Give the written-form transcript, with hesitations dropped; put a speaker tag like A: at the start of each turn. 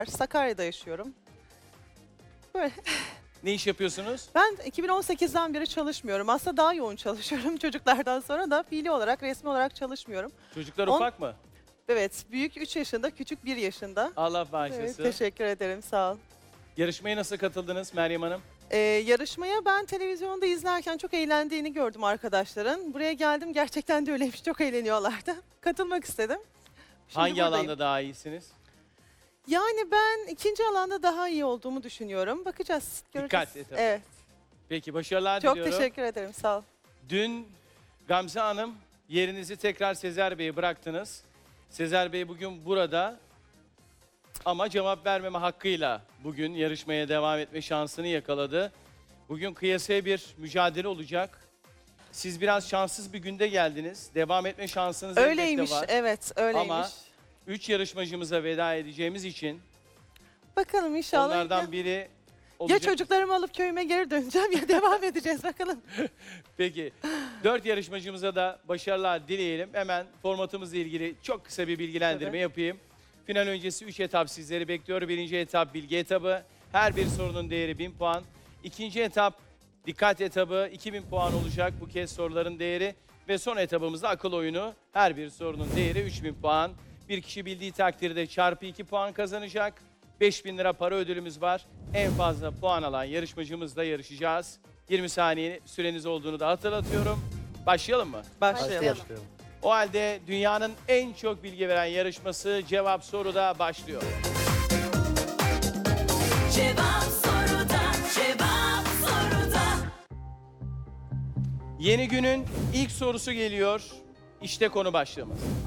A: Sakarya'da yaşıyorum. Böyle.
B: Ne iş yapıyorsunuz?
A: Ben 2018'den beri çalışmıyorum. Aslında daha yoğun çalışıyorum çocuklardan sonra da fiili olarak, resmi olarak çalışmıyorum.
B: Çocuklar
A: On-
B: ufak mı?
A: Evet, büyük 3 yaşında, küçük 1 yaşında.
B: Allah
A: Evet,
B: bağışlasın.
A: teşekkür ederim, sağ ol.
B: Yarışmaya nasıl katıldınız Meryem Hanım?
A: Yarışmaya ben televizyonda izlerken çok eğlendiğini gördüm arkadaşların. Buraya geldim, gerçekten de öyleymiş, çok eğleniyorlardı. Katılmak istedim. Şimdi
B: Hangi
A: buradayım.
B: alanda daha iyisiniz?
A: Yani ben ikinci alanda daha iyi olduğumu düşünüyorum. Bakacağız, göreceğiz.
B: Dikkat et.
A: Evet,
B: Peki başarılar
A: çok
B: diliyorum.
A: teşekkür ederim, sağ ol.
B: Dün Gamze Hanım yerinizi tekrar Sezer Bey'e bıraktınız. Sezer Bey bugün burada ama cevap vermeme hakkıyla bugün yarışmaya devam etme şansını yakaladı. Bugün kıyasaya bir mücadele olacak. Siz biraz şanssız bir günde geldiniz. Devam etme şansınız
A: Öyleymiş,
B: elbette var.
A: evet, öyleymiş.
B: Ama 3 yarışmacımıza veda edeceğimiz için
A: Bakalım inşallah.
B: onlardan biri
A: Ya
B: olacak.
A: çocuklarımı alıp köyüme geri döneceğim ya devam edeceğiz bakalım.
B: Peki 4 yarışmacımıza da başarılar dileyelim. Hemen formatımızla ilgili çok kısa bir bilgilendirme
A: Tabii.
B: yapayım. Final öncesi 3 etap sizleri bekliyor. Birinci etap bilgi etabı. Her bir sorunun değeri 1000 puan. İkinci etap dikkat etabı 2000 puan olacak bu kez soruların değeri. Ve son etabımızda akıl oyunu. Her bir sorunun değeri 3000 puan. Bir kişi bildiği takdirde çarpı 2 puan kazanacak. 5000 lira para ödülümüz var. En fazla puan alan yarışmacımızla yarışacağız. 20 saniye süreniz olduğunu da hatırlatıyorum. Başlayalım mı?
A: Başlayalım.
B: O halde dünyanın en çok bilgi veren yarışması Cevap Soru'da başlıyor.
C: Cevap soruda, cevap soruda.
B: Yeni günün ilk sorusu geliyor. İşte konu başlığımız.